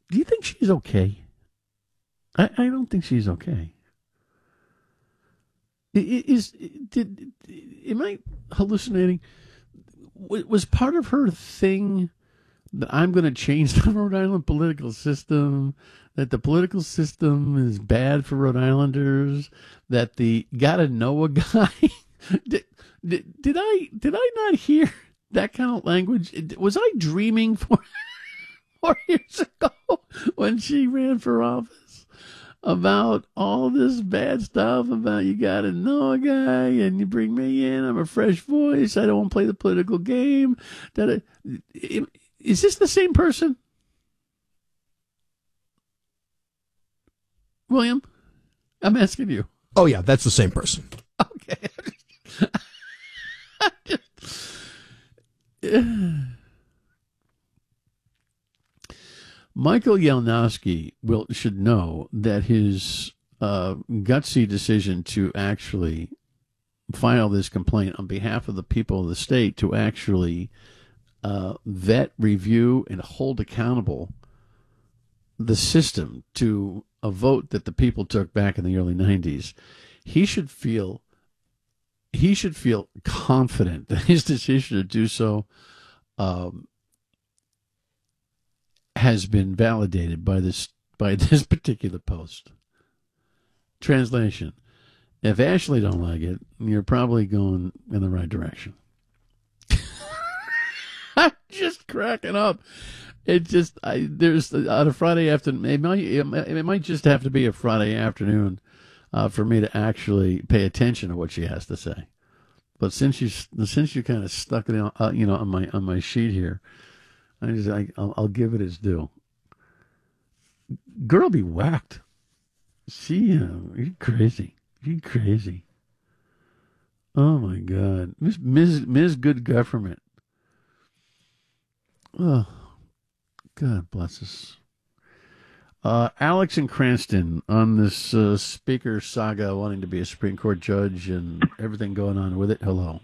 Do you think she's okay? I don't think she's okay. Am I hallucinating? Was part of her thing that I'm going to change the Rhode Island political system, that the political system is bad for Rhode Islanders, that the gotta know a guy? did I not hear that kind of language? Was I dreaming 4 years ago when she ran for office about all this bad stuff about you gotta know a guy and you bring me in, I'm a fresh voice, I don't want to play the political game? Is this the same person? William, I'm asking you. Oh, yeah, that's the same person. Okay. Michael Yelnowski should know that his gutsy decision to actually file this complaint on behalf of the people of the state to actually vet, review, and hold accountable the system to a vote that the people took back in the early 90s, he should feel confident that his decision to do so has been validated by this particular post. Translation: if Ashley don't like it, you're probably going in the right direction. I'm just cracking up. It just there's on a Friday afternoon. It might just have to be a Friday afternoon for me to actually pay attention to what she has to say. But since you kind of stuck it on my sheet here, I'll give it its due. Girl be whacked. She crazy. She crazy. Oh my God, Ms. Good Government. Oh, God bless us. Alex in Cranston on this speaker saga wanting to be a Supreme Court judge and everything going on with it. Hello.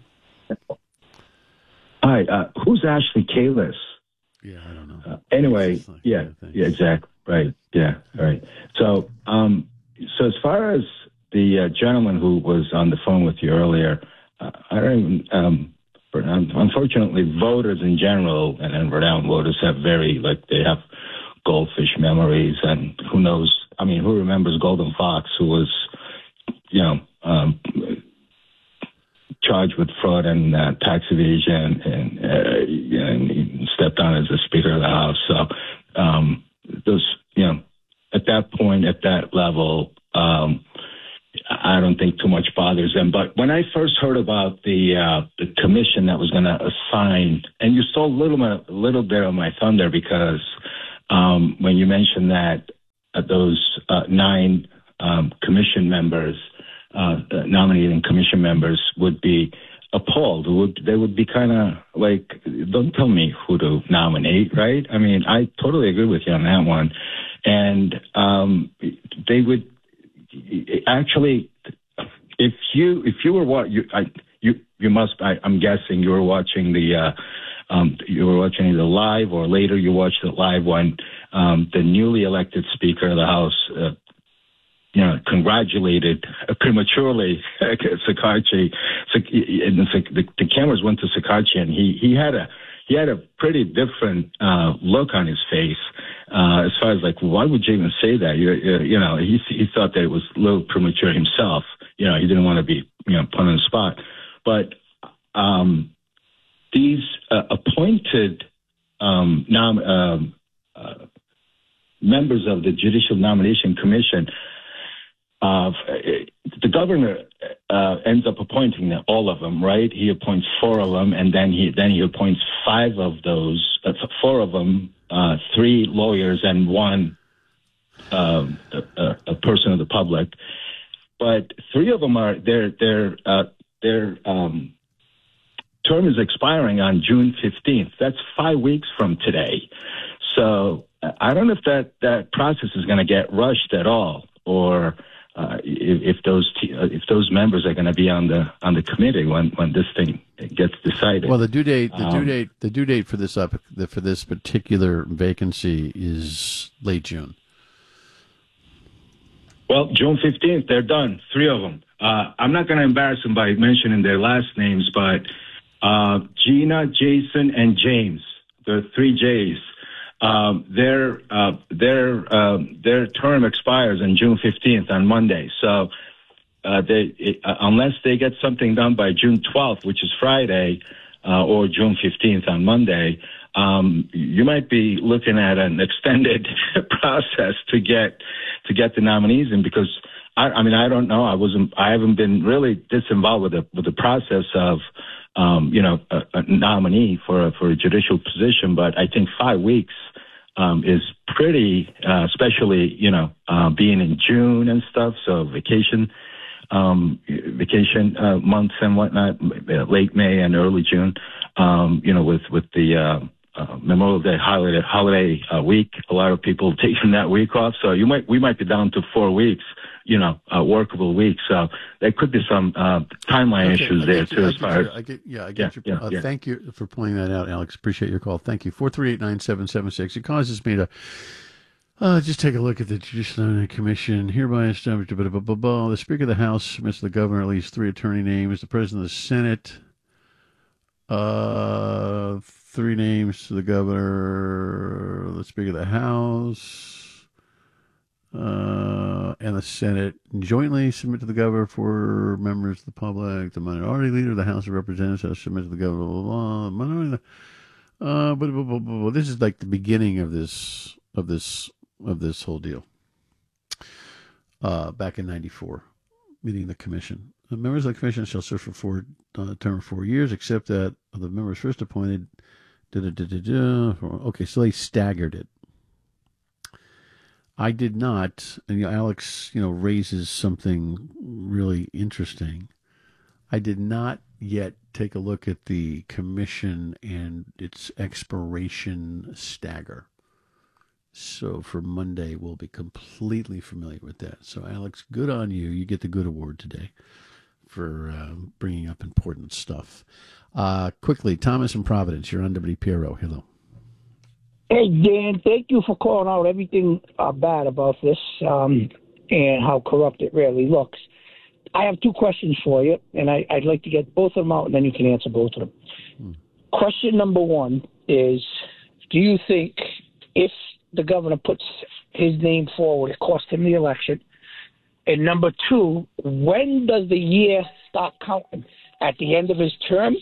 Hi, who's Ashley Kalis? Yeah, I don't know. Anyway, yeah, exactly. Right. Yeah. Right. So, so as far as the gentleman who was on the phone with you earlier, I don't even, unfortunately, voters in general and Rhode Island voters have they have goldfish memories, and who knows? I mean, who remembers Golden Fox, who was, charged with fraud and tax evasion, and he stepped on as the Speaker of the House. So, those, at that point, at that level, I don't think too much bothers them. But when I first heard about the commission that was going to assign, and you stole a little bit of my thunder, because when you mentioned that those 9 commission members, nominating commission members, would be appalled. They would be kind of like, don't tell me who to nominate, right? I mean, I totally agree with you on that one. And they would actually, if you were what you must, I'm guessing you were watching you were watching either live or later you watched it live when the newly elected Speaker of the House congratulated prematurely Shekarchi. The cameras went to Shekarchi, and he had a pretty different look on his face as far as like, why would you even say that? He thought that it was a little premature himself. He didn't want to be put on the spot. But these appointed members of the Judicial Nomination Commission, the governor ends up appointing all of them, right? He appoints 4 of them, and then he appoints 5 of those. 4 of them, 3 lawyers and 1 a person of the public. But 3 of them are their term is expiring on June 15th. That's 5 weeks from today. So I don't know if that process is going to get rushed at all, or if those members are going to be on the committee when this thing gets decided. Well, the due date for this particular vacancy is late June? Well, June 15th, they're done. 3 of them. I'm not going to embarrass them by mentioning their last names, but Gina, Jason, and James. There are 3 J's. Their term expires on June 15th on Monday. So unless they get something done by June 12th, which is Friday, or June 15th on Monday, you might be looking at an extended process to get the nominees in, because I don't know. I haven't been really disinvolved with the process of a nominee for a judicial position, but I think 5 weeks is pretty, especially being in June and stuff. So vacation months and whatnot, late May and early June. With the Memorial Day holiday week, a lot of people taking that week off. So we might be down to 4 weeks, workable weeks. So there could be some timeline issues there too. I get your. Thank you for pointing that out, Alex. Appreciate your call. Thank you. 438-9776. It causes me to just take a look at the Judicial Nominating Commission. Hereby established. The Speaker of the House submits to the governor at least 3 attorney names. The President of the Senate. 3 names to the governor, the Speaker of the House, and the Senate jointly submit to the governor for members of the public. The minority leader of the House of Representatives has submitted to the governor. Blah, blah, blah. This is like the beginning of this whole deal. Back in *94, meeting the commission. The members of the commission shall serve for a term of 4 years, except that the members first appointed. Okay, so they staggered it. I did not, and Alex, raises something really interesting. I did not yet take a look at the commission and its expiration stagger. So for Monday, we'll be completely familiar with that. So Alex, good on you. You get the good award today for bringing up important stuff. Quickly, Thomas in Providence, you're on WPRO. Hello. Hey, Dan, thank you for calling out everything bad about this and how corrupt it really looks. I have 2 questions for you, and I'd like to get both of them out, and then you can answer both of them. Question number 1 is, do you think if the governor puts his name forward, it cost him the election? And number 2, when does the year start counting? At the end of his term?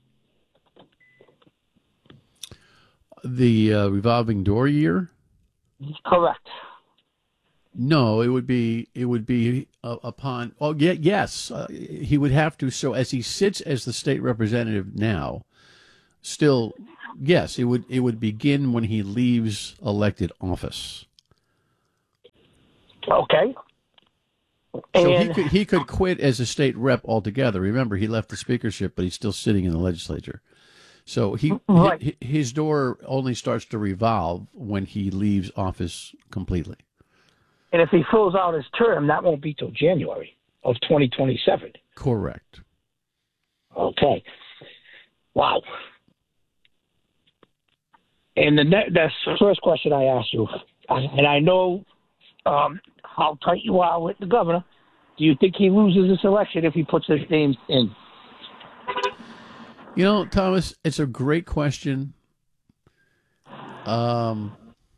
The revolving door year? Correct. No, it would be upon. Oh, yeah, yes, he would have to. So as he sits as the state representative now, still, yes, it would begin when he leaves elected office. Okay. So he could quit as a state rep altogether. Remember, he left the speakership, but he's still sitting in the legislature. So his door only starts to revolve when he leaves office completely. And if he fills out his term, that won't be till January of 2027. Correct. Okay. Wow. And that's the first question I asked you. And I know how tight you are with the governor. Do you think he loses this election if he puts his name in? Thomas, it's a great question. I'm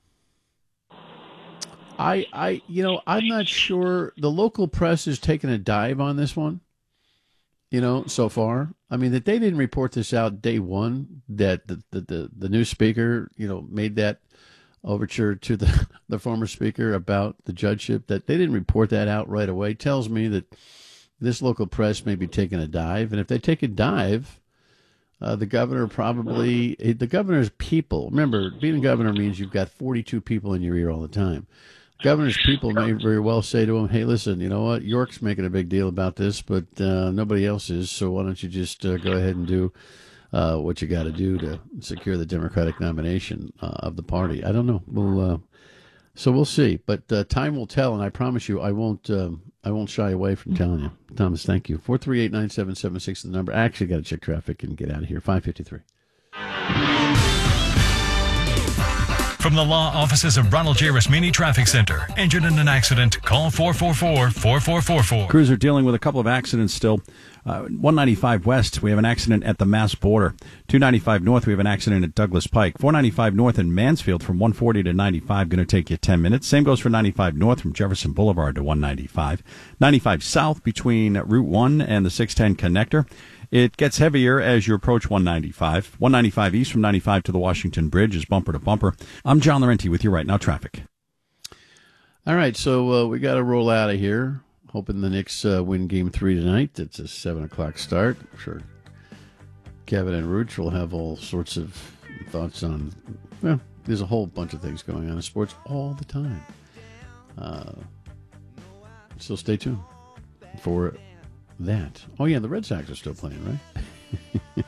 not sure. The local press has taken a dive on this one, so far. I mean, that they didn't report this out day one, that the new speaker, made that overture to the former speaker about the judgeship, that they didn't report that out right away, tells me that this local press may be taking a dive. And if they take a dive, the governor's people, remember, being a governor means you've got 42 people in your ear all the time. Governor's people may very well say to him, hey, listen, you know what, York's making a big deal about this, but nobody else is, so why don't you just go ahead and do what you got to do to secure the Democratic nomination of the party. I don't know. So we'll see. But time will tell, and I promise you I won't shy away from telling you. Thomas, thank you. 438-9776 is the number. I actually got to check traffic and get out of here. 5:53. From the law offices of Ronald J. Rasmini Traffic Center. Injured in an accident? Call 444-4444. Crews are dealing with a couple of accidents still. 195 West, we have an accident at the Mass border. 295 North, we have an accident at Douglas Pike. 495 North in Mansfield from 140 to 95, going to take you 10 minutes. Same goes for 95 North from Jefferson Boulevard to 195. 95 South between Route 1 and the 610 connector. It gets heavier as you approach 195. 195 East from 95 to the Washington Bridge is bumper to bumper. I'm John Laurenti with you right now, traffic. All right, so we got to roll out of here. Hoping the Knicks win Game 3 tonight. It's a 7 o'clock start. I'm sure Kevin and Rooch will have all sorts of thoughts on, well, there's a whole bunch of things going on in sports all the time. So stay tuned for that. Oh, yeah, the Red Sox are still playing, right?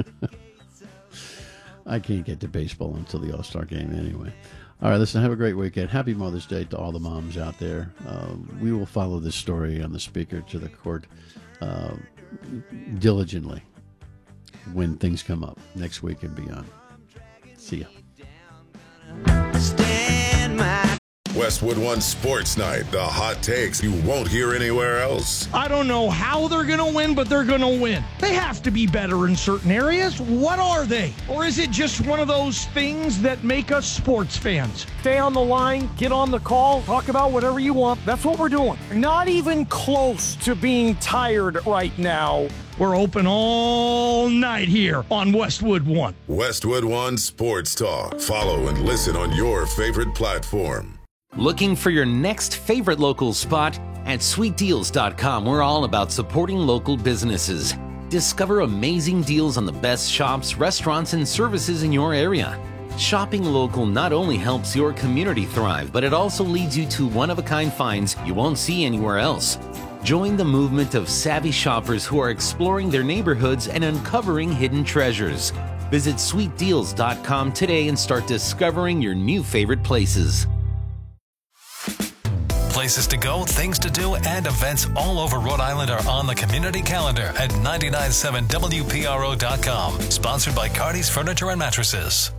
I can't get to baseball until the All-Star game anyway. All right, listen, have a great weekend. Happy Mother's Day to all the moms out there. We will follow this story on the speaker to the court diligently when things come up next week and beyond. See ya. Westwood One Sports Night, the hot takes you won't hear anywhere else. I don't know how they're going to win, but they're going to win. They have to be better in certain areas. What are they? Or is it just one of those things that make us sports fans? Stay on the line, get on the call, talk about whatever you want. That's what we're doing. Not even close to being tired right now. We're open all night here on Westwood One. Westwood One Sports Talk. Follow and listen on your favorite platform. Looking for your next favorite local spot? At sweetdeals.com, we're all about supporting local businesses. Discover amazing deals on the best shops, restaurants, and services in your area. Shopping local not only helps your community thrive, but it also leads you to one-of-a-kind finds you won't see anywhere else. Join the movement of savvy shoppers who are exploring their neighborhoods and uncovering hidden treasures. Visit sweetdeals.com today and start discovering your new favorite places. Places to go, things to do, and events all over Rhode Island are on the community calendar at 997WPRO.com. Sponsored by Cardi's Furniture and Mattresses.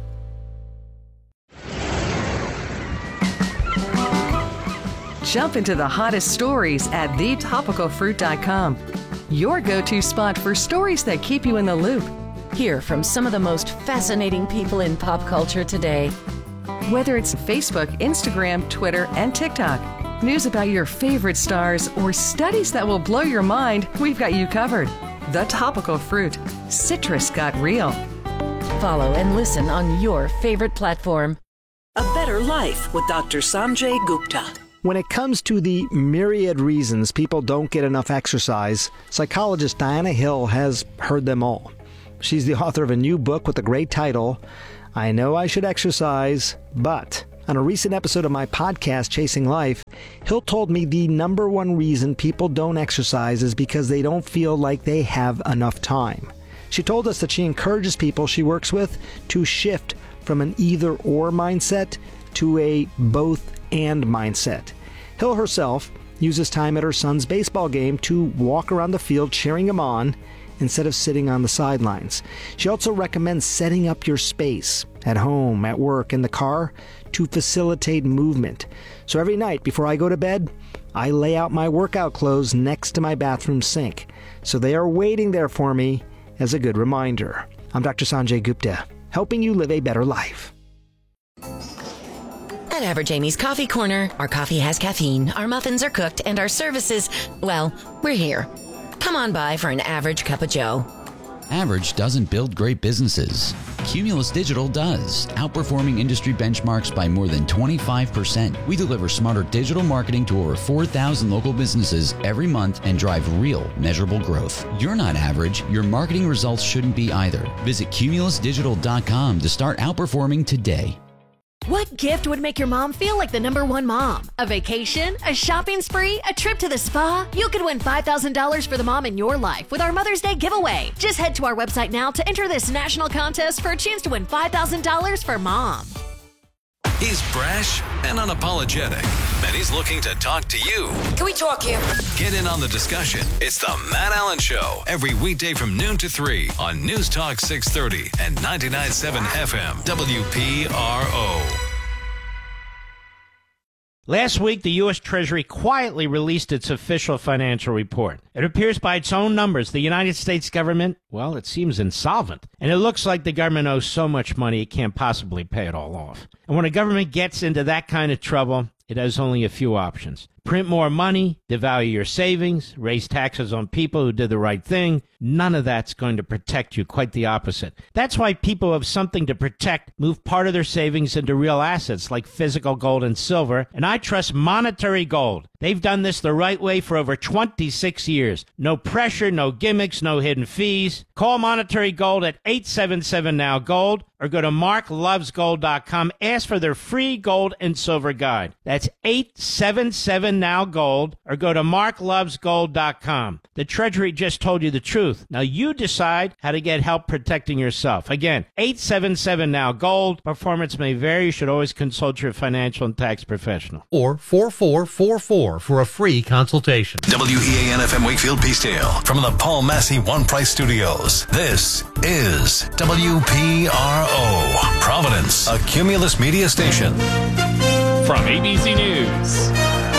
Jump into the hottest stories at thetopicalfruit.com. Your go-to spot for stories that keep you in the loop. Hear from some of the most fascinating people in pop culture today. Whether it's Facebook, Instagram, Twitter, and TikTok. News about your favorite stars or studies that will blow your mind, we've got you covered. The Topical Fruit. Citrus got real. Follow and listen on your favorite platform. A Better Life with Dr. Sanjay Gupta. When it comes to the myriad reasons people don't get enough exercise, psychologist Diana Hill has heard them all. She's the author of a new book with the great title, I Know I Should Exercise, But... On a recent episode of my podcast, Chasing Life, Hill told me the number one reason people don't exercise is because they don't feel like they have enough time. She told us that she encourages people she works with to shift from an either-or mindset to a both-and mindset. Hill herself uses time at her son's baseball game to walk around the field cheering him on instead of sitting on the sidelines. She also recommends setting up your space at home, at work, in the car to facilitate movement. So every night before I go to bed, I lay out my workout clothes next to my bathroom sink. So they are waiting there for me as a good reminder. I'm Dr. Sanjay Gupta, helping you live a better life. At Average Amy's Coffee Corner, our coffee has caffeine, our muffins are cooked, and our services, well, we're here. Come on by for an average cup of joe. Average doesn't build great businesses. Cumulus Digital does, outperforming industry benchmarks by more than 25%. We deliver smarter digital marketing to over 4,000 local businesses every month and drive real, measurable growth. You're not average. Your marketing results shouldn't be either. Visit cumulusdigital.com to start outperforming today. What gift would make your mom feel like the #1 mom? A vacation? A shopping spree? A trip to the spa? You could win $5,000 for the mom in your life with our Mother's Day giveaway. Just head to our website now to enter this national contest for a chance to win $5,000 for mom. He's brash and unapologetic, and he's looking to talk to you. Can we talk here? Get in on the discussion. It's the Matt Allen Show, every weekday from noon to 3 on News Talk 630 and 99.7 FM WPRO. Last week, the U.S. Treasury quietly released its official financial report. It appears by its own numbers the United States government, well, it seems insolvent. And it looks like the government owes so much money it can't possibly pay it all off. And when a government gets into that kind of trouble, it has only a few options. Print more money, devalue your savings, raise taxes on people who did the right thing. None of that's going to protect you, quite the opposite. That's why people who have something to protect move part of their savings into real assets like physical gold and silver, and I trust Monetary Gold. They've done this the right way for over 26 years. No pressure, no gimmicks, no hidden fees. Call Monetary Gold at 877-NOW-GOLD or go to marklovesgold.com. Ask for their free gold and silver guide. That's 877-NOW-GOLD or go to marklovesgold.com. The Treasury just told you the truth. Now you decide how to get help protecting yourself. Again, 877-NOW-GOLD. Performance may vary. You should always consult your financial and tax professional. Or 4444 for a free consultation. WEAN FM Wakefield Peacedale from the Paul Massey One Price Studios. This is WPRO, Providence, a Cumulus media station. From ABC News,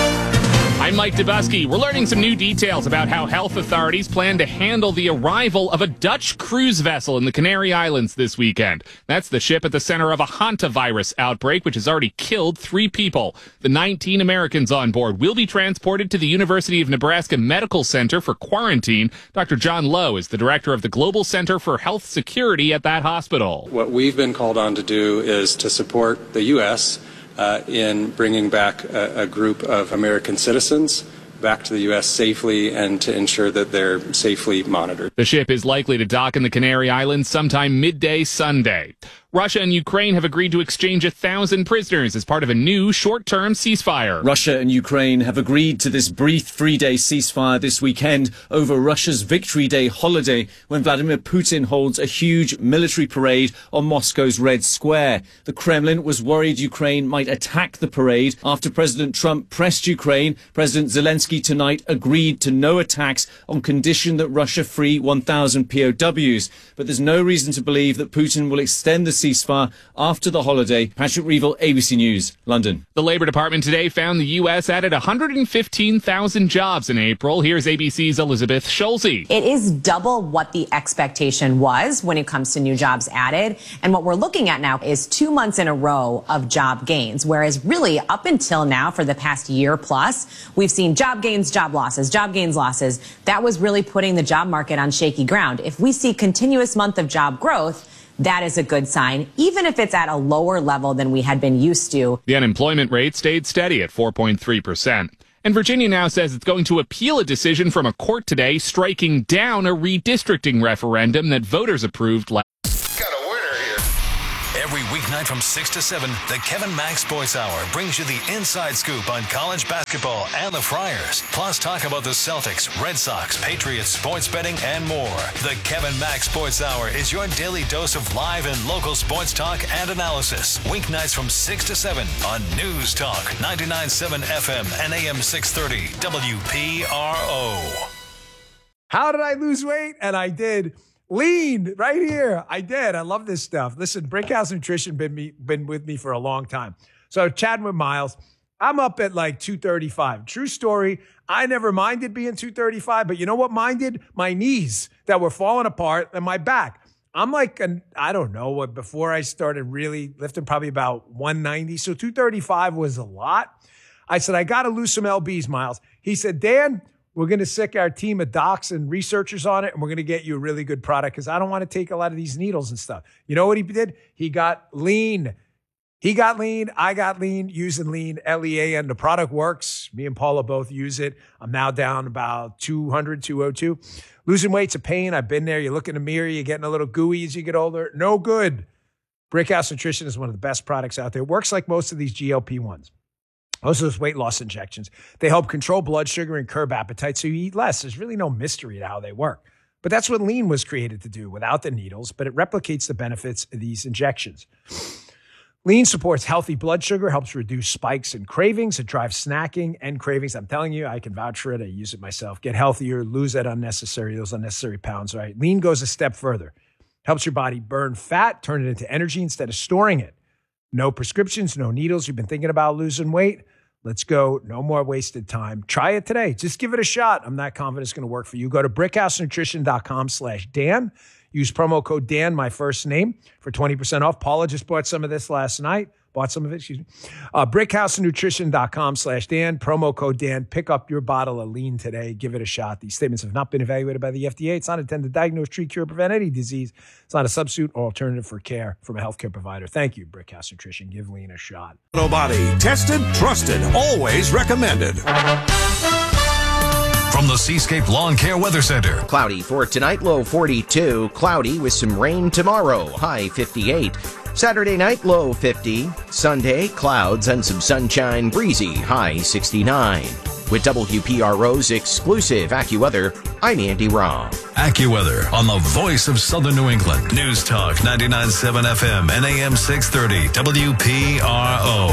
I'm Mike Dubusky. We're learning some new details about how health authorities plan to handle the arrival of a Dutch cruise vessel in the Canary Islands this weekend. That's the ship at the center of a hantavirus outbreak, which has already killed 3 people. The 19 Americans on board will be transported to the University of Nebraska Medical Center for quarantine. Dr. John Lowe is the director of the Global Center for Health Security at that hospital. What we've been called on to do is to support the U.S. In bringing back a group of American citizens back to the U.S. safely and to ensure that they're safely monitored. The ship is likely to dock in the Canary Islands sometime midday Sunday. Russia and Ukraine have agreed to exchange 1,000 prisoners as part of a new short-term ceasefire. Russia and Ukraine have agreed to this brief 3-day ceasefire this weekend over Russia's Victory Day holiday, when Vladimir Putin holds a huge military parade on Moscow's Red Square. The Kremlin was worried Ukraine might attack the parade after President Trump pressed Ukraine. President Zelensky tonight agreed to no attacks on condition that Russia free 1,000 POWs. But there's no reason to believe that Putin will extend the ceasefire after the holiday. Patrick Reevell, ABC News, London. The Labor Department today found the U.S. added 115,000 jobs in April. Here's ABC's Elizabeth Schulze. It is double what the expectation was when it comes to new jobs added. And what we're looking at now is 2 months in a row of job gains, whereas really up until now for the past year plus, we've seen job gains, job losses, job gains, losses. That was really putting the job market on shaky ground. If we see continuous month of job growth, that is a good sign, even if it's at a lower level than we had been used to. The unemployment rate stayed steady at 4.3%. And Virginia now says it's going to appeal a decision from a court today striking down a redistricting referendum that voters approved last. Every weeknight from 6 to 7, the Kevin Max Sports Hour brings you the inside scoop on college basketball and the Friars. Plus talk about the Celtics, Red Sox, Patriots, sports betting, and more. The Kevin Max Sports Hour is your daily dose of live and local sports talk and analysis. Weeknights from 6 to 7 on News Talk 99.7 FM and AM 630 WPRO. How did I lose weight? And I did. Lean right here. I did. I love this stuff. Listen, Brickhouse Nutrition been with me for a long time. So chatting with Miles, I'm up at like 235. True story. I never minded being 235, but you know what minded? My knees that were falling apart and my back. I'm like, I don't know what, before I started really lifting, probably about 190. So 235 was a lot. I said, I got to lose some LBs, Miles. He said, Dan, we're going to sick our team of docs and researchers on it, and we're going to get you a really good product because I don't want to take a lot of these needles and stuff. You know what he did? He got lean. He got lean. I got lean using lean, LEAN. The product works. Me and Paula both use it. I'm now down about 200, 202. Losing weight's a pain. I've been there. You look in the mirror. You're getting a little gooey as you get older. No good. Brickhouse Nutrition is one of the best products out there. It works like most of these GLP-1s. Most of those weight loss injections. They help control blood sugar and curb appetite so you eat less. There's really no mystery to how they work. But that's what lean was created to do without the needles, but it replicates the benefits of these injections. Lean supports healthy blood sugar, helps reduce spikes and cravings. It drives snacking and cravings. I'm telling you, I can vouch for it. I use it myself. Get healthier, lose those unnecessary pounds, right? Lean goes a step further. Helps your body burn fat, turn it into energy instead of storing it. No prescriptions, no needles. You've been thinking about losing weight? Let's go. No more wasted time. Try it today. Just give it a shot. I'm not confident it's going to work for you. Go to brickhousenutrition.com/Dan. Use promo code Dan, my first name, for 20% off. Paula just bought some of this last night. brickhousenutrition.com/Dan, promo code Dan. Pick up your bottle of lean today. Give it a shot. These statements have not been evaluated by the FDA. It's not intended to diagnose, treat, cure, prevent any disease. It's not a substitute or alternative for care from a healthcare provider. Thank you, Brickhouse Nutrition. Give lean a shot. Nobody. Tested, trusted, always recommended. From the Seascape Lawn Care Weather Center. Cloudy for tonight, low 42. Cloudy with some rain tomorrow, high 58. Saturday night, low 50. Sunday, clouds and some sunshine, breezy, high 69. With WPRO's exclusive AccuWeather, I'm Andy Rahm. AccuWeather on the voice of Southern New England. News Talk 99.7 FM and AM 630 WPRO.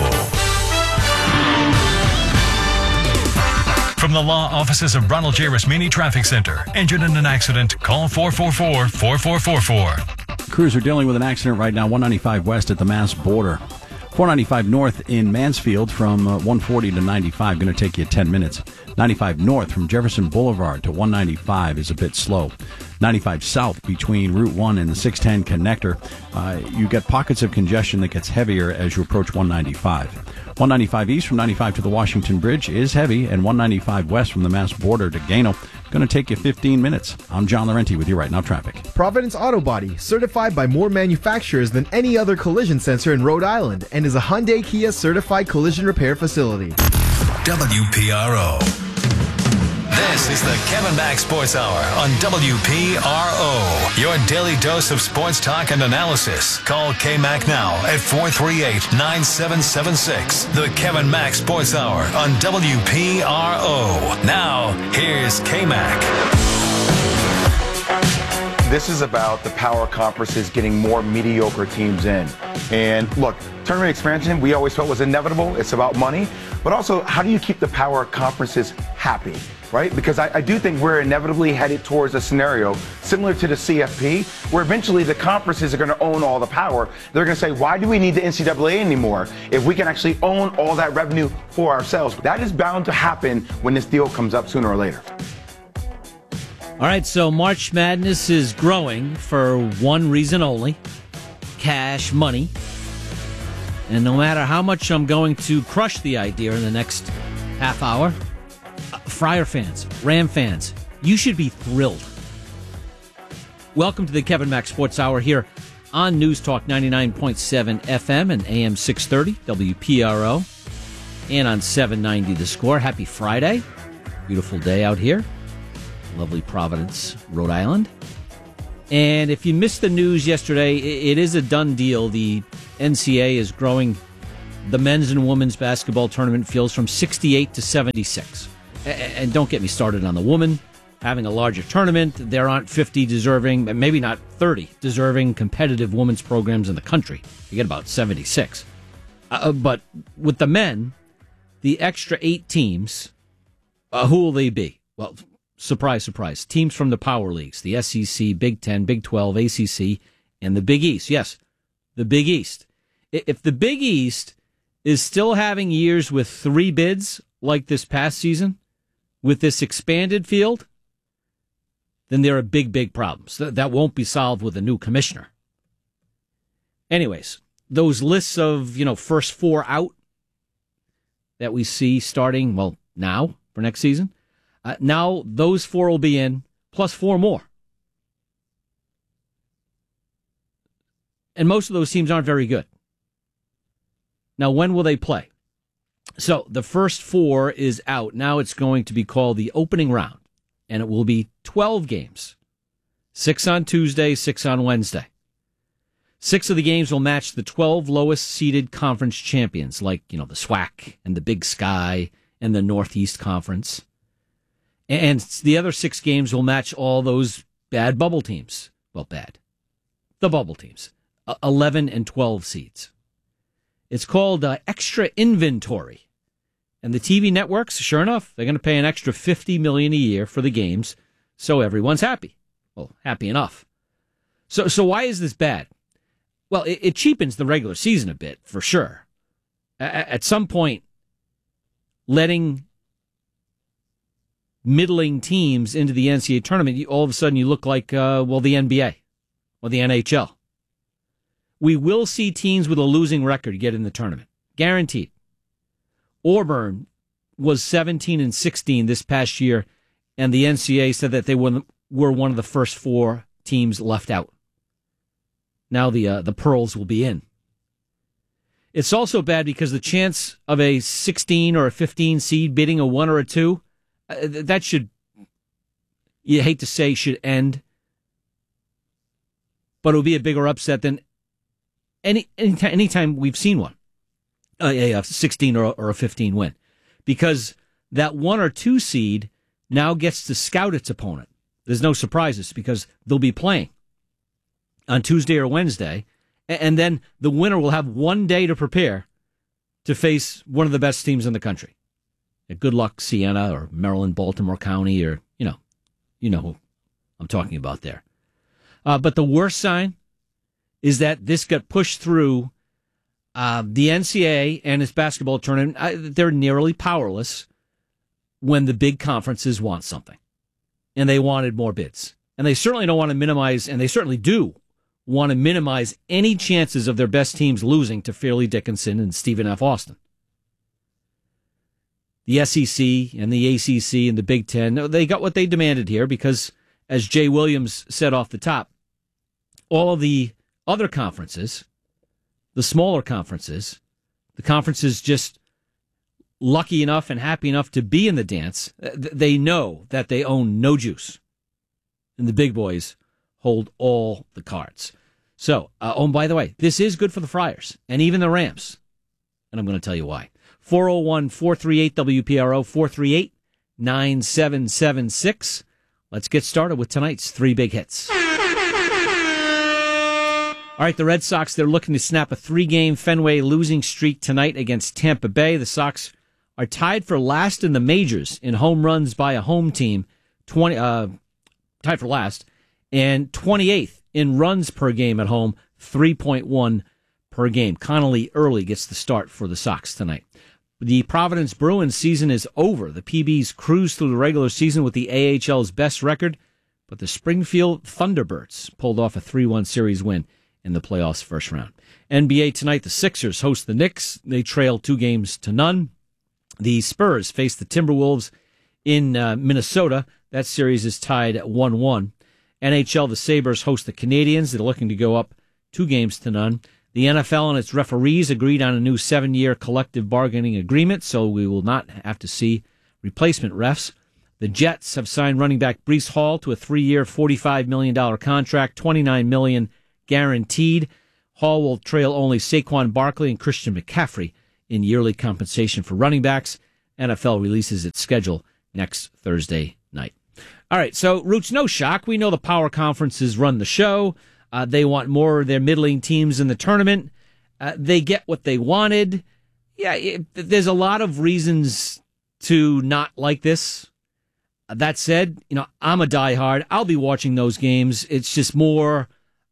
From the law offices of Ronald J. Rasmini Traffic Center. Injured in an accident? Call 444-4444. Crews are dealing with an accident right now, 195 west at the Mass border. 495 north in Mansfield from 140 to 95, going to take you 10 minutes. 95 north from Jefferson Boulevard to 195 is a bit slow. 95 south between Route 1 and the 610 connector, you get pockets of congestion that gets heavier as you approach 195. 195 east from 95 to the Washington Bridge is heavy, and 195 west from the Mass border to Gano, going to take you 15 minutes. I'm John Laurenti with you right now, traffic. Providence Auto Body, certified by more manufacturers than any other collision center in Rhode Island, and is a Hyundai Kia certified collision repair facility. WPRO. This is the Kevin Mack Sports Hour on WPRO. Your daily dose of sports talk and analysis. Call K-Mac now at 438-9776. The Kevin Mack Sports Hour on WPRO. Now, here's K-Mac. This is about the power conferences getting more mediocre teams in. And look, tournament expansion, we always felt was inevitable. It's about money. But also, how do you keep the power conferences happy, right? Because I do think we're inevitably headed towards a scenario similar to the CFP, where eventually the conferences are going to own all the power. They're going to say, why do we need the NCAA anymore if we can actually own all that revenue for ourselves? That is bound to happen when this deal comes up sooner or later. All right, so March Madness is growing for one reason only: cash money. And no matter how much I'm going to crush the idea in the next half hour, Friar fans, Ram fans, you should be thrilled. Welcome to the Kevin Mack Sports Hour here on News Talk 99.7 FM and AM 630 WPRO, and on 790 The Score. Happy Friday. Beautiful day out here. Lovely Providence, Rhode Island. And if you missed the news yesterday, it is a done deal. The NCAA is growing the men's and women's basketball tournament fields from 68 to 76. And don't get me started on the women having a larger tournament. There aren't 50 deserving, maybe not 30 deserving competitive women's programs in the country. You get about 76. But with the men, the extra 8 teams, who will they be? Well, surprise, surprise. Teams from the power leagues, the SEC, Big Ten, Big 12, ACC, and the Big East. Yes, the Big East. If the Big East is still having years with 3 bids like this past season, with this expanded field, then there are big, big problems. That won't be solved with a new commissioner. Anyways, those lists of, first 4 out that we see starting, now for next season, now those 4 will be in, plus 4 more. And most of those teams aren't very good. Now, when will they play? So the first 4 is out. Now it's going to be called the opening round, and it will be 12 games. 6 on Tuesday, 6 on Wednesday. 6 of the games will match the 12 lowest seeded conference champions, like, the SWAC and the Big Sky and the Northeast Conference. And the other 6 games will match all those bad bubble teams. Well, bad. The bubble teams. 11 and 12 seeds. It's called extra inventory. And the TV networks, sure enough, they're going to pay an extra $50 million a year for the games, so everyone's happy. Well, happy enough. So why is this bad? Well, it cheapens the regular season a bit, for sure. At some point, letting middling teams into the NCAA tournament, all of a sudden you look like, the NBA or the NHL. We will see teams with a losing record get in the tournament. Guaranteed. Auburn was 17-16 this past year, and the NCAA said that they were one of the first 4 teams left out. Now the Pearls will be in. It's also bad because the chance of a 16 or a 15 seed beating a 1 or a 2, that should, you hate to say, should end. But it would be a bigger upset than anytime we've seen one, a 16 or a 15 win. Because that 1 or 2 seed now gets to scout its opponent. There's no surprises because they'll be playing on Tuesday or Wednesday, and then the winner will have 1 day to prepare to face one of the best teams in the country. Good luck, Siena or Maryland, Baltimore County, or you know who I'm talking about there. But the worst sign is that this got pushed through the NCAA and its basketball tournament. They're nearly powerless when the big conferences want something, and they wanted more bids. And they certainly don't want to minimize, and they certainly do want to minimize any chances of their best teams losing to Fairleigh Dickinson and Stephen F. Austin. The SEC and the ACC and the Big Ten, they got what they demanded here because, as Jay Williams said off the top, all of the other conferences, the smaller conferences, the conferences just lucky enough and happy enough to be in the dance, they know that they own no juice. And the big boys hold all the cards. So, and by the way, this is good for the Friars and even the Rams. And I'm going to tell you why. 401-438-WPRO, 438-9776. Let's get started with tonight's 3 big hits. All right, the Red Sox, they're looking to snap a 3-game Fenway losing streak tonight against Tampa Bay. The Sox are tied for last in the majors in home runs by a home team, tied for last, and 28th in runs per game at home, 3.1 per game. Connolly Early gets the start for the Sox tonight. The Providence Bruins season is over. The PBs cruised through the regular season with the AHL's best record, but the Springfield Thunderbirds pulled off a 3-1 series win in the playoffs first round. NBA tonight, the Sixers host the Knicks. They trail 2-0. The Spurs face the Timberwolves in Minnesota. That series is tied at 1-1. NHL, the Sabres host the Canadiens. They're looking to go up 2-0. The NFL and its referees agreed on a new 7-year collective bargaining agreement, so we will not have to see replacement refs. The Jets have signed running back Breece Hall to a 3-year, $45 million contract, $29 million guaranteed. Hall will trail only Saquon Barkley and Christian McCaffrey in yearly compensation for running backs. NFL releases its schedule next Thursday night. All right, so, Roots, no shock. We know the power conferences run the show. They want more of their middling teams in the tournament. They get what they wanted. Yeah, there's a lot of reasons to not like this. That said, I'm a diehard. I'll be watching those games. It's just more,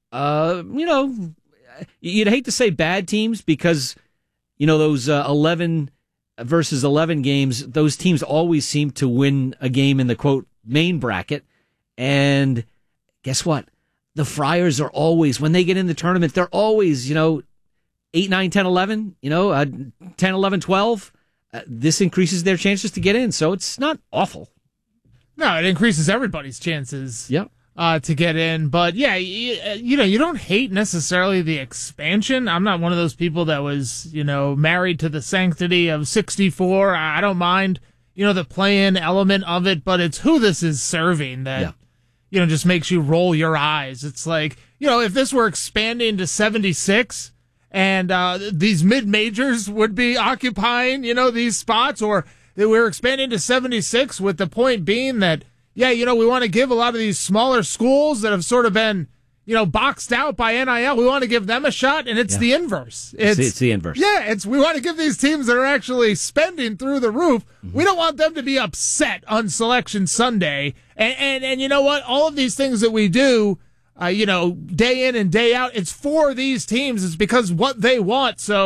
you'd hate to say bad teams because, those 11 versus 11 games, those teams always seem to win a game in the, quote, main bracket. And guess what? The Friars are always, when they get in the tournament, they're always, 8, 9, 10, 11, 10, 11, 12. This increases their chances to get in, so it's not awful. No, it increases everybody's chances to get in. But, yeah, you don't hate necessarily the expansion. I'm not one of those people that was, married to the sanctity of 64. I don't mind, the play-in element of it, but it's who this is serving that, just makes you roll your eyes. It's like, if this were expanding to 76 and these mid-majors would be occupying, these spots, or that we're expanding to 76 with the point being that, we want to give a lot of these smaller schools that have sort of been, boxed out by NIL, we want to give them a shot, and it's the inverse. It's the inverse. Yeah, we want to give these teams that are actually spending through the roof, we don't want them to be upset on Selection Sunday. And you know what? All of these things that we do, day in and day out, it's for these teams. It's because what they want. So,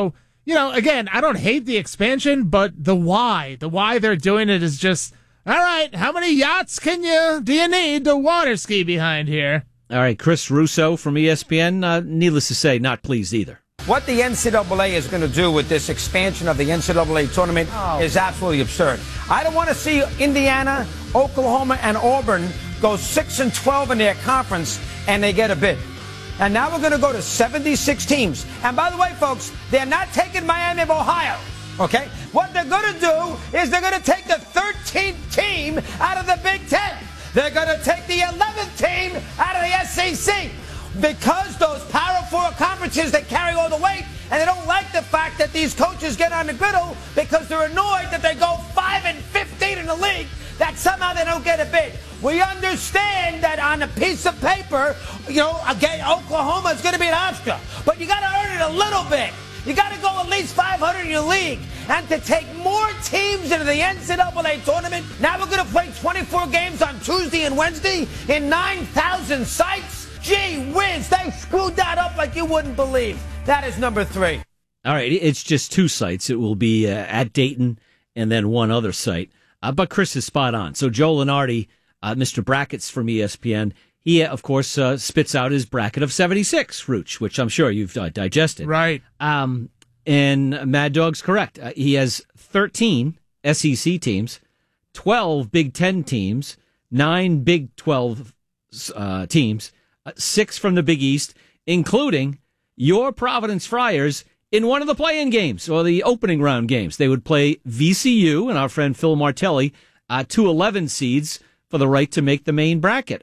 again, I don't hate the expansion, but the why they're doing it is just, all right, how many yachts do you need to water ski behind here? All right, Chris Russo from ESPN, needless to say, not pleased either. What the NCAA is going to do with this expansion of the NCAA tournament is absolutely absurd. I don't want to see Indiana, Oklahoma, and Auburn go 6-12 in their conference and they get a bid. And now we're going to go to 76 teams. And by the way, folks, they're not taking Miami of Ohio. Okay? What they're going to do is they're going to take the 13th team out of the Big Ten. They're going to take the 11th team out of the SEC. Because those Power 4 conferences, they carry all the weight, and they don't like the fact that these coaches get on the griddle because they're annoyed that they go 5-15 in the league, that somehow they don't get a bid. We understand that on a piece of paper, again, Oklahoma is going to be an obstacle, but you got to earn it a little bit. You got to go at least 500 in your league. And to take more teams into the NCAA tournament, now we're going to play 24 games on Tuesday and Wednesday in 9,000 sites. Gee whiz, they screwed that up like you wouldn't believe. That is number 3. All right, it's just 2 sites. It will be at Dayton and then one other site. But Chris is spot on. So Joe Lunardi, Mr. Brackets from ESPN, he, of course, spits out his bracket of 76, Rooch, which I'm sure you've digested. Right. And Mad Dog's correct. He has 13 SEC teams, 12 Big Ten teams, 9 Big 12 teams, 6 from the Big East, including your Providence Friars in one of the play-in games, or the opening round games. They would play VCU and our friend Phil Martelli, 2 11 seeds for the right to make the main bracket.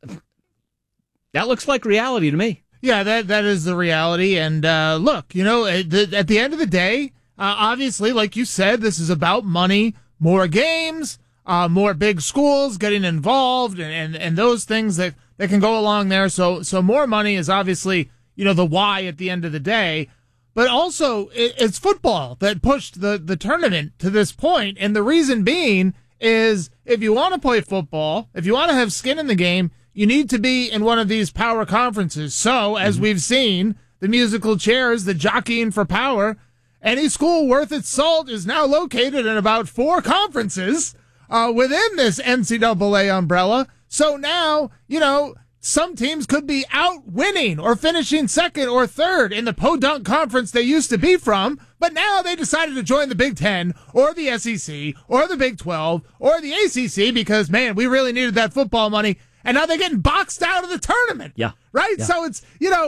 That looks like reality to me. Yeah, that is the reality. And look, at the end of the day, obviously, like you said, this is about money, more games, more big schools getting involved, and those things that can go along there. So more money is obviously, the why at the end of the day. But also, it's football that pushed the tournament to this point. And the reason being is if you want to play football, if you want to have skin in the game, you need to be in one of these power conferences. So, as we've seen, the musical chairs, the jockeying for power, any school worth its salt is now located in about 4 conferences within this NCAA umbrella. So now, some teams could be out winning or finishing second or third in the podunk conference they used to be from, but now they decided to join the Big Ten or the SEC or the Big 12 or the ACC because, man, we really needed that football money, and now they're getting boxed out of the tournament. Yeah. Right? Yeah. So it's,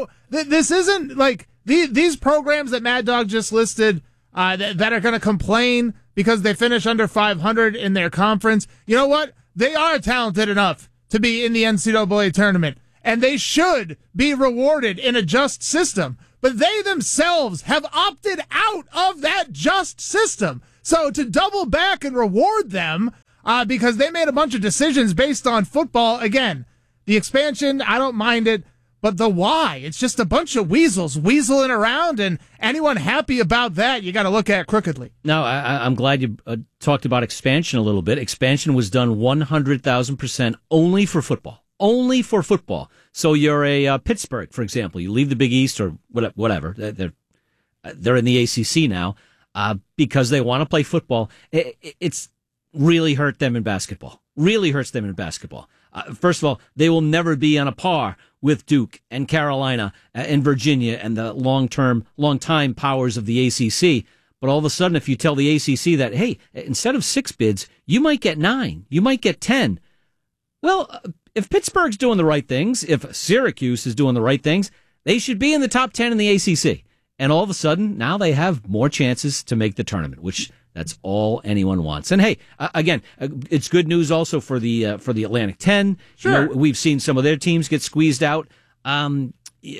this isn't like these programs that Mad Dog just listed that are going to complain because they finish under 500 in their conference. You know what? They are talented enough to be in the NCAA tournament, and they should be rewarded in a just system. But they themselves have opted out of that just system. So to double back and reward them because they made a bunch of decisions based on football, again, the expansion, I don't mind it, but the why, it's just a bunch of weasels weaseling around, and anyone happy about that, you got to look at crookedly. No, I'm glad you talked about expansion a little bit. Expansion was done 100,000% only for football. Only for football. So you're a Pittsburgh, for example. You leave the Big East or whatever. They're in the ACC now because they want to play football. It's really hurt them in basketball. Really hurts them in basketball. First of all, they will never be on a par with Duke and Carolina and Virginia and the long-time powers of the ACC. But all of a sudden, if you tell the ACC that, hey, instead of 6 bids, you might get 9, you might get 10. Well, if Pittsburgh's doing the right things, if Syracuse is doing the right things, they should be in the top 10 in the ACC. And all of a sudden, now they have more chances to make the tournament, which that's all anyone wants. And hey, again, it's good news also for the Atlantic 10. Sure. We've seen some of their teams get squeezed out. When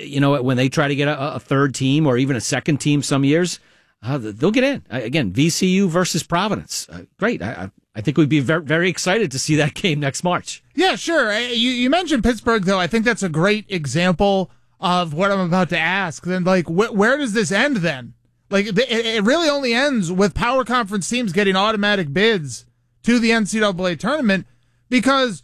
they try to get a third team or even a second team some years, they'll get in. Again, VCU versus Providence. Great. I think we'd be very, very excited to see that game next March. Yeah, sure. You mentioned Pittsburgh, though. I think that's a great example of what I'm about to ask. Then, where does this end then? It really only ends with power conference teams getting automatic bids to the NCAA tournament because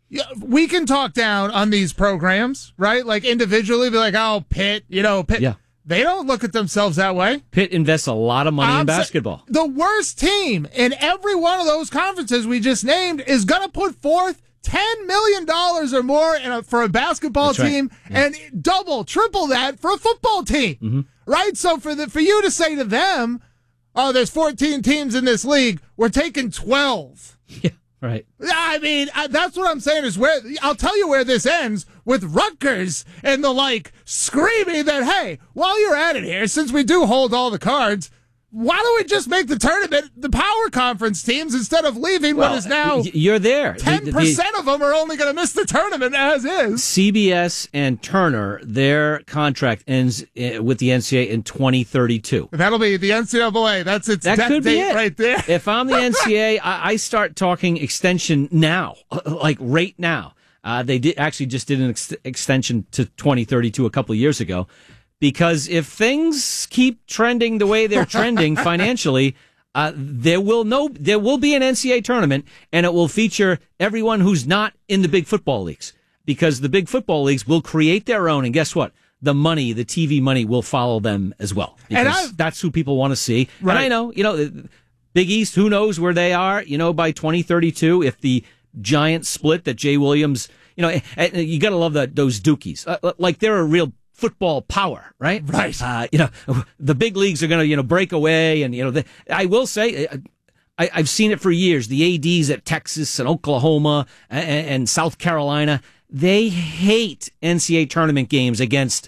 we can talk down on these programs, right? Like individually be like, oh, Pitt, Pitt. Yeah. They don't look at themselves that way. Pitt invests a lot of money in basketball. The worst team in every one of those conferences we just named is going to put forth $10 million or more for a basketball team, and double, triple that for a football team, right? So for you to say to them, "Oh, there's 14 teams in this league, we're taking 12." Yeah, right. I mean, that's what I'm saying is where I'll tell you where this ends with Rutgers and the like screaming that, "Hey, while you're at it here, since we do hold all the cards, why don't we just make the tournament the power conference teams instead of leaving what is now you're there. 10% of them are only going to miss the tournament as is." CBS and Turner, their contract ends with the NCAA in 2032. That'll be the NCAA. That's its that death could be date it. right there. If I'm the NCAA, I start talking extension now, like right now. They just did an extension to 2032 a couple of years ago. Because if things keep trending the way they're trending financially, there will be an NCAA tournament, and it will feature everyone who's not in the big football leagues. Because the big football leagues will create their own, and guess what? The TV money will follow them as well. Because that's who people want to see. Right. And I know, Big East, who knows where they are, by 2032, if the giant split that Jay Williams, you got to love those Dukies. Like they're a real football power, right? Right. The big leagues are going to, break away. And, I will say, I've seen it for years. The ADs at Texas and Oklahoma and South Carolina, they hate NCAA tournament games against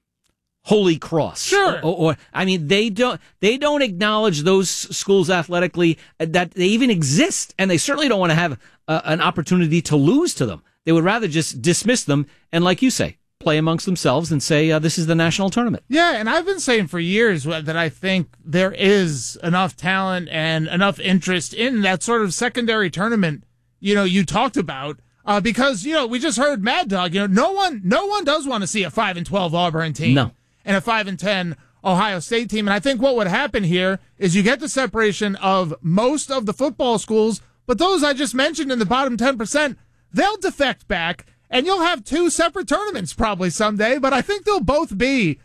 Holy Cross. Sure. Or they don't acknowledge those schools athletically that they even exist. And they certainly don't want to have an opportunity to lose to them. They would rather just dismiss them. And like you say, play amongst themselves and say, this is the national tournament. Yeah, and I've been saying for years that I think there is enough talent and enough interest in that sort of secondary tournament, you talked about, because, we just heard Mad Dog, no one does want to see a 5-12 Auburn team. No. And a 5-10 Ohio State team. And I think what would happen here is you get the separation of most of the football schools, but those I just mentioned in the bottom 10%, they'll defect back. And you'll have two separate tournaments probably someday, but I think they'll both be,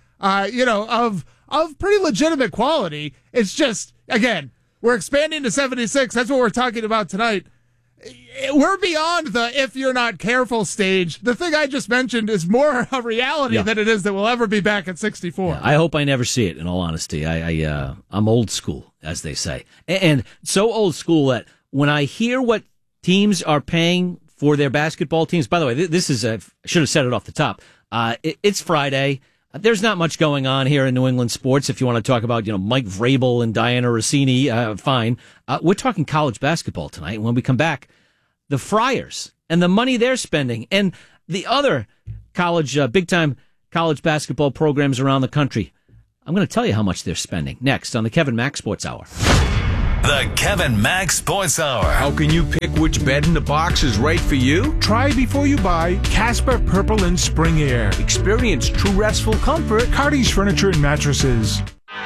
of pretty legitimate quality. It's just, again, we're expanding to 76. That's what we're talking about tonight. We're beyond the if you're not careful stage. The thing I just mentioned is more a reality than it is that we'll ever be back at 64. Yeah, I hope I never see it, in all honesty. I'm old school, as they say. And so old school that when I hear what teams are paying for their basketball teams. By the way, this is I should have said it off the top. It's Friday. There's not much going on here in New England sports. If you want to talk about, Mike Vrabel and Diana Rossini, fine. We're talking college basketball tonight. And when we come back, the Friars and the money they're spending and the other college, big time college basketball programs around the country. I'm going to tell you how much they're spending next on the Kevin Mack Sports Hour. The Kevin Mack Sports Hour. How can you pick which bed in the box is right for you? Try before you buy Casper Purple and Spring Air. Experience true restful comfort. Cardi's Furniture and Mattresses.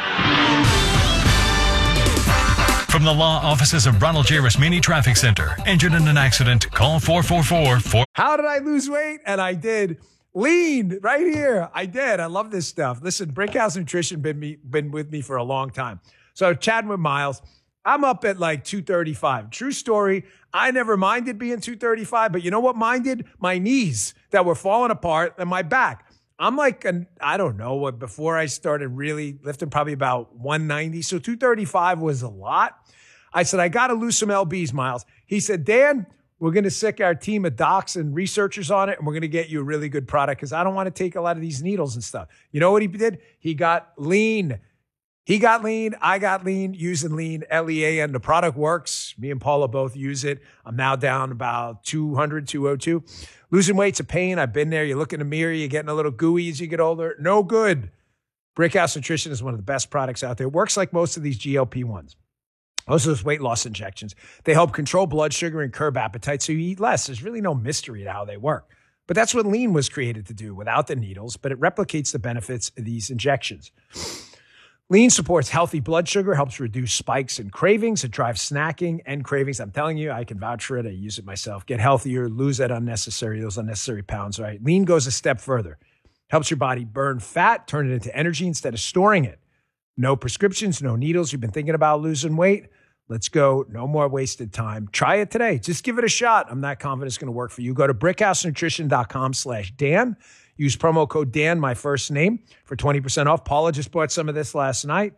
From the law offices of Ronald J. Rasmini Traffic Center. Injured in an accident? Call 444-4. How did I lose weight? And I did. Lean right here. I did. I love this stuff. Listen, Brickhouse Nutrition been with me for a long time. So chatting with Miles, I'm up at like 235. True story. I never minded being 235, but you know what minded? My knees that were falling apart and my back. I'm like, I don't know what, before I started really lifting, probably about 190. So 235 was a lot. I said, I got to lose some LBs, Miles. He said, Dan, we're going to sick our team of docs and researchers on it, and we're going to get you a really good product because I don't want to take a lot of these needles and stuff. You know what he did? He got lean. He got lean. I got lean using lean, LEAN. The product works. Me and Paula both use it. I'm now down about 200, 202. Losing weight's a pain. I've been there. You look in the mirror, you're getting a little gooey as you get older. No good. Brickhouse Nutrition is one of the best products out there. It works like most of these GLP-1s. Most of those weight loss injections. They help control blood sugar and curb appetite so you eat less. There's really no mystery to how they work. But that's what lean was created to do without the needles, but it replicates the benefits of these injections. Lean supports healthy blood sugar, helps reduce spikes and cravings. It drives snacking and cravings. I'm telling you, I can vouch for it. I use it myself. Get healthier, lose those unnecessary pounds, right? Lean goes a step further. Helps your body burn fat, turn it into energy instead of storing it. No prescriptions, no needles. You've been thinking about losing weight? Let's go. No more wasted time. Try it today. Just give it a shot. I'm not confident it's going to work for you. Go to brickhousenutrition.com/Dan. Use promo code Dan, my first name, for 20% off. Paula just bought some of this last night.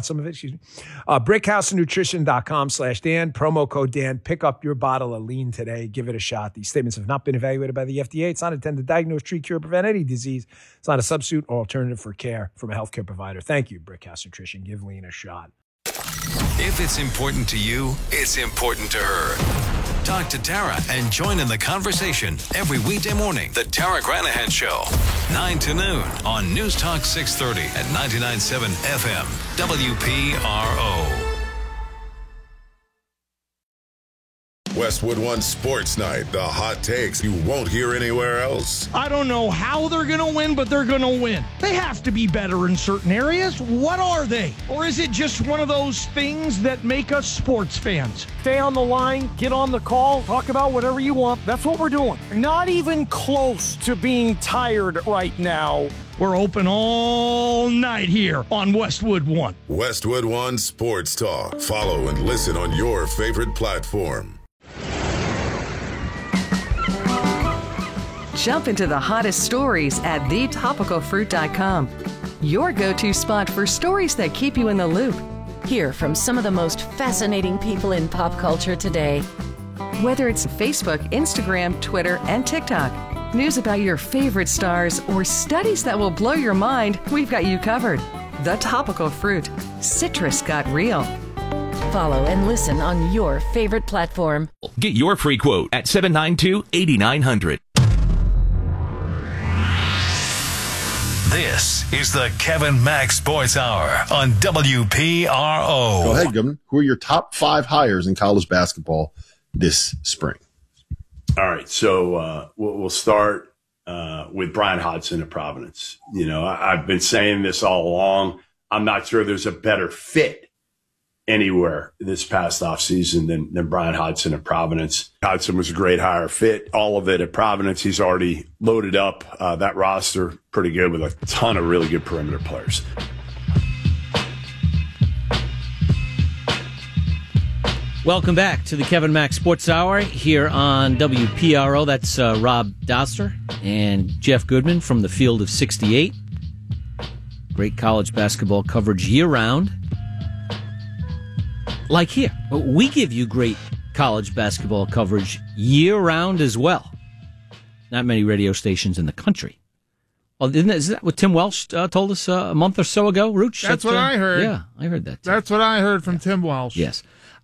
Brickhousenutrition.com/Dan. Promo code Dan. Pick up your bottle of lean today. Give it a shot. These statements have not been evaluated by the FDA. It's not intended to diagnose, treat, cure, prevent any disease. It's not a substitute or alternative for care from a healthcare provider. Thank you, Brickhouse Nutrition. Give lean a shot. If it's important to you, it's important to her. Talk to Tara and join in the conversation every weekday morning. The Tara Granahan Show, 9 to noon on News Talk 630 at 99.7 FM, WPRO. Westwood One Sports Night, the hot takes you won't hear anywhere else. I don't know how they're going to win, but they're going to win. They have to be better in certain areas. What are they? Or is it just one of those things that make us sports fans? Stay on the line, get on the call, talk about whatever you want. That's what we're doing. Not even close to being tired right now. We're open all night here on Westwood One. Westwood One Sports Talk. Follow and listen on your favorite platform. Jump into the hottest stories at thetopicalfruit.com. Your go-to spot for stories that keep you in the loop. Hear from some of the most fascinating people in pop culture today. Whether it's Facebook, Instagram, Twitter, and TikTok, news about your favorite stars, or studies that will blow your mind, we've got you covered. The Topical Fruit. Citrus got real. Follow and listen on your favorite platform. Get your free quote at 792-8900. This is the Kevin Mack Sports Hour on WPRO. Go ahead, Governor. Who are your top 5 hires in college basketball this spring? All right, so we'll start with Brian Hodgson at Providence. You know, I've been saying this all along. I'm not sure there's a better fit anywhere this past offseason than Brian Hodgson at Providence. Hodgson was a great hire, fit all of it at Providence. He's already loaded up that roster pretty good with a ton of really good perimeter players. Welcome back to the Kevin Mack Sports Hour here on WPRO. That's Rob Doster and Jeff Goodman from the Field of 68. Great college basketball coverage year-round. Like here, we give you great college basketball coverage year-round as well. Not many radio stations in the country. Well, is that what Tim Welsh told us a month or so ago, Rooch? That's what I heard. Yeah, I heard that too. That's what I heard from Tim Welsh. Yes.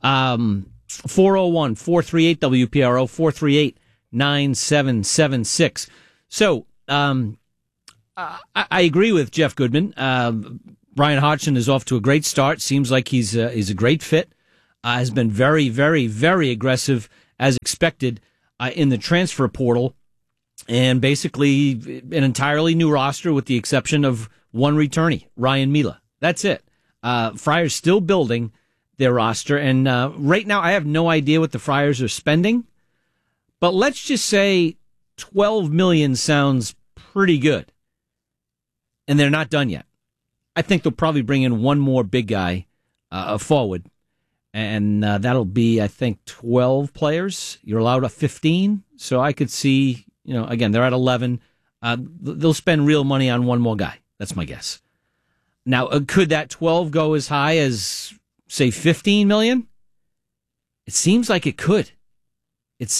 401-438-WPRO, 438-9776. So, I agree with Jeff Goodman. Brian Hodgson is off to a great start. Seems like he's a great fit. Has been very, very, very aggressive as expected in the transfer portal, and basically an entirely new roster with the exception of one returnee, Ryan Mila. That's it. Friars still building their roster, and right now I have no idea what the Friars are spending, but let's just say $12 million sounds pretty good, and they're not done yet. I think they'll probably bring in one more big guy forward, and that'll be, I think, 12 players. You're allowed 15, so I could see, again, they're at 11. They'll spend real money on one more guy. That's my guess. Now, could that 12 go as high as, say, $15 million? It seems like it could. Because,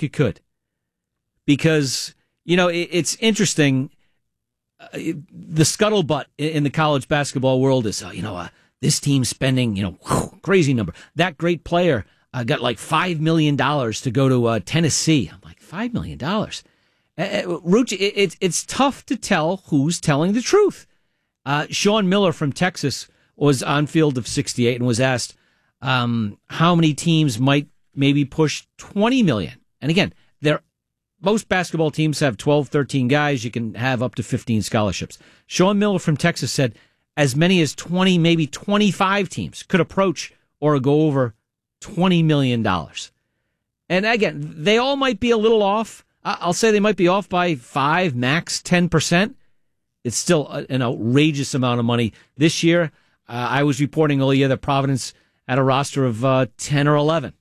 it's interesting. The scuttlebutt in the college basketball world is, this team's spending, crazy number. That great player got like $5 million to go to Tennessee. I'm like, $5 million? Ruch, it's tough to tell who's telling the truth. Sean Miller from Texas was on Field of 68 and was asked how many teams might maybe push $20 million. And again, most basketball teams have 12, 13 guys. You can have up to 15 scholarships. Sean Miller from Texas said as many as 20, maybe 25 teams could approach or go over $20 million. And again, they all might be a little off. I'll say they might be off by 5, max 10%. it's still an outrageous amount of money. This year, I was reporting earlier that Providence had a roster of 10 or 11.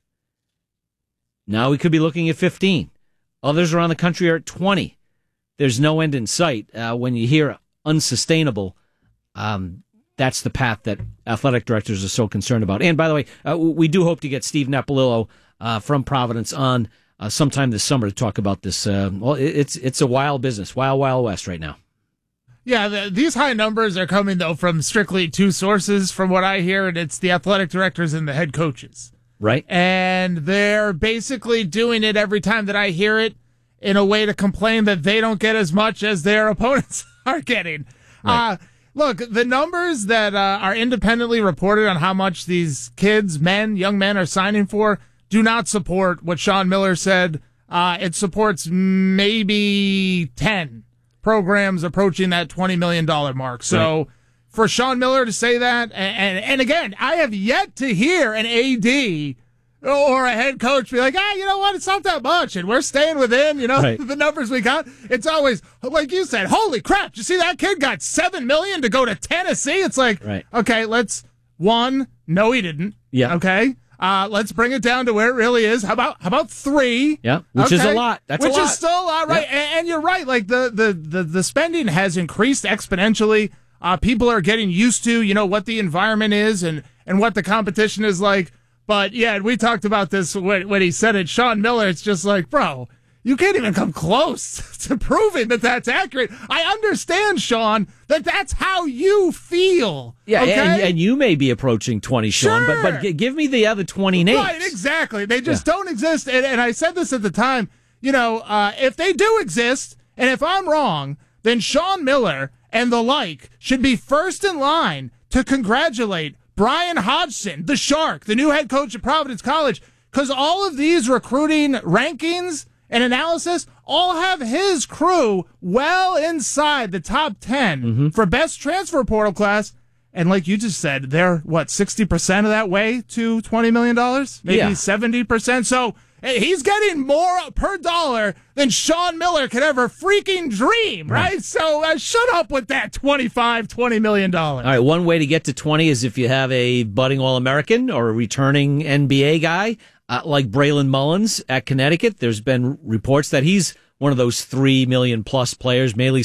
Now we could be looking at 15. Others around the country are at 20. There's no end in sight. When you hear unsustainable, that's the path that athletic directors are so concerned about. And by the way, we do hope to get Steve Napolillo from Providence on sometime this summer to talk about this. It's a wild business, wild west right now. Yeah, these high numbers are coming, though, from strictly two sources, from what I hear, and it's the athletic directors and the head coaches. Right. And they're basically doing it every time that I hear it in a way to complain that they don't get as much as their opponents are getting. Right. Look, the numbers that are independently reported on how much these kids, young men, are signing for do not support what Sean Miller said. It supports maybe 10 programs approaching that $20 million mark. So for Sean Miller to say that, and again, I have yet to hear an AD or a head coach be like, you know what, it's not that much, and we're staying within, the numbers we got. It's always, like you said, holy crap, you see that kid got $7 million to go to Tennessee? It's like, okay, no, he didn't. Yeah. Okay. Let's bring it down to where it really is. How about 3? Yeah, which is a lot. Which is still a lot, right? Yeah. And you're right. Like the spending has increased exponentially. People are getting used to, what the environment is and what the competition is like. But yeah, we talked about this when he said it. Sean Miller, it's just like, bro, you can't even come close to proving that that's accurate. I understand, Sean, that that's how you feel. Yeah, okay? and you may be approaching 20, Sean, sure. but give me the other 20 names. Right, exactly. They just don't exist. And I said this at the time, if they do exist, and if I'm wrong, then Sean Miller and the like should be first in line to congratulate Brian Hodgson, the Shark, the new head coach at Providence College, because all of these recruiting rankings and analysis all have his crew well inside the top 10 for best transfer portal class. And like you just said, they're, 60% of that way to $20 million? Maybe 70%. So he's getting more per dollar than Sean Miller could ever freaking dream, right? So shut up with that $20 million. All right, one way to get to 20 is if you have a budding All-American or a returning NBA guy. Like Braylon Mullins at Connecticut, there's been reports that he's one of those 3 million plus players, maybe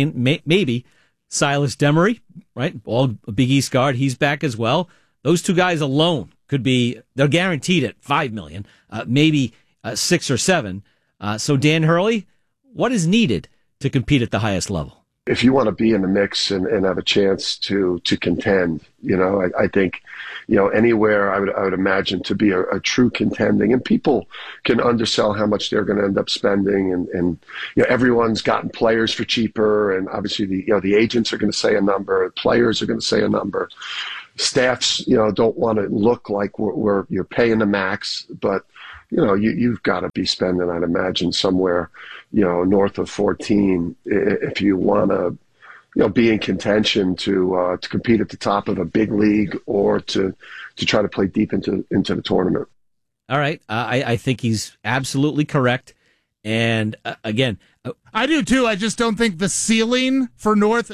Silas Demery, right? All Big East guard, he's back as well. Those two guys alone they're guaranteed at 5 million, maybe 6 or 7. So Dan Hurley, what is needed to compete at the highest level? If you want to be in the mix and have a chance to contend, I think, anywhere I would imagine to be a true contending, and people can undersell how much they're going to end up spending, and everyone's gotten players for cheaper, and obviously the agents are going to say a number, players are going to say a number, staffs don't want to look like you're paying the max, but you've got to be spending, I'd imagine, somewhere north of 14 if you want to be in contention to compete at the top of a big league or to try to play deep into the tournament. All right. I think he's absolutely correct. And again, I do too. I just don't think the ceiling for North,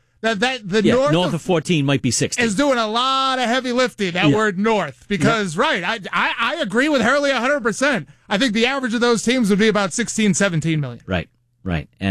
north of 14 might be 16. Is doing a lot of heavy lifting, that word north, because, I agree with Hurley 100%. I think the average of those teams would be about 16, 17 million. Right. And